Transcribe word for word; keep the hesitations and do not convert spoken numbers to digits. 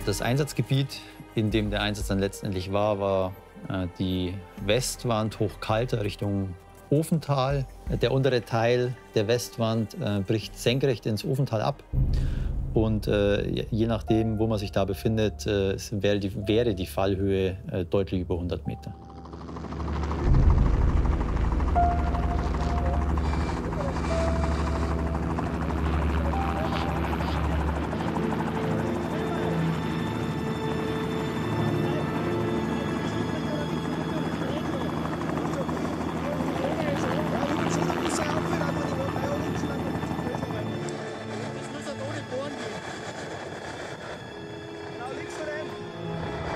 Das Einsatzgebiet, in dem der Einsatz dann letztendlich war, war äh, die Westwand Hochkalter Richtung Ofental. Der untere Teil der Westwand äh, bricht senkrecht ins Ofental ab. Und äh, je nachdem, wo man sich da befindet, äh, wäre, die, wäre die Fallhöhe äh, deutlich über hundert Meter.